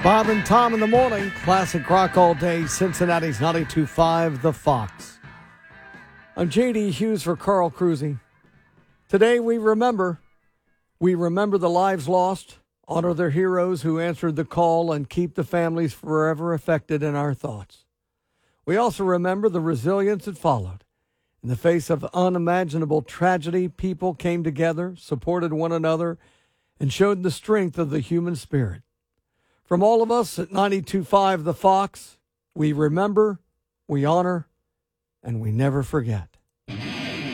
Bob and Tom in the morning. Classic rock all day. Cincinnati's 92.5 The Fox. I'm J.D. Hughes for Carl Cruzy. Today we remember the lives lost, honor their heroes who answered the call, and keep the families forever affected in our thoughts. We also remember the resilience that followed. In the face of unimaginable tragedy, people came together, supported one another, and showed the strength of the human spirit. From all of us at 92.5 The Fox, we remember, we honor, and we never forget.